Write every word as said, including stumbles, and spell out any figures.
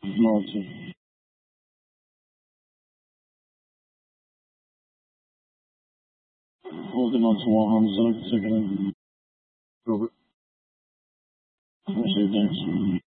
Martin. Holding on to one hand, so taking a Robert. I say thanks.